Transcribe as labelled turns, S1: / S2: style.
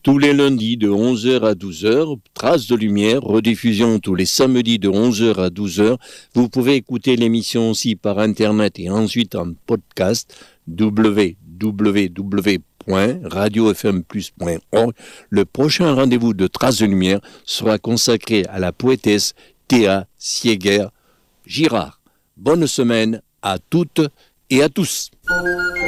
S1: tous les lundis de 11h à 12h. Traces de lumière, rediffusion tous les samedis de 11h à 12h. Vous pouvez écouter l'émission aussi par Internet et ensuite en podcast www.radiofmplus.org. Le prochain rendez-vous de Traces de lumière sera consacré à la poétesse Théa Siéguer-Girard. Bonne semaine à toutes et à tous.